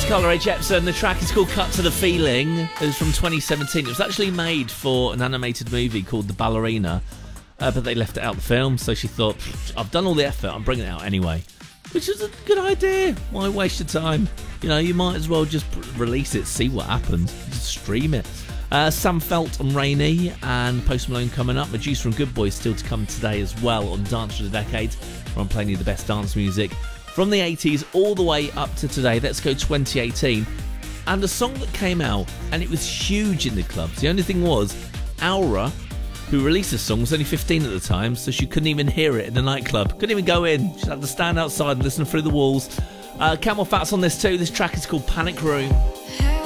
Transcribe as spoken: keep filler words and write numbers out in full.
Carly Rae Jepsen. The track is called Cut to the Feeling. It was from twenty seventeen. It was actually made for an animated movie called The Ballerina, uh, but they left it out of the film, so she thought, I've done all the effort, I'm bringing it out anyway. Which is a good idea. Why waste your time? You know, you might as well just release it, see what happens. Just stream it. Uh, Sam Felt and Rainey and Post Malone coming up. Medusa and Good Boys still to come today as well on Dance for the Decade, where I'm playing you the best dance music from the eighties all the way up to today. Let's go twenty eighteen. And a song that came out, and it was huge in the clubs. The only thing was, Aura, who released this song, was only fifteen at the time, so she couldn't even hear it in the nightclub. Couldn't even go in. She had to stand outside and listen through the walls. Uh, Camel Fat's on this too. This track is called Panic Room.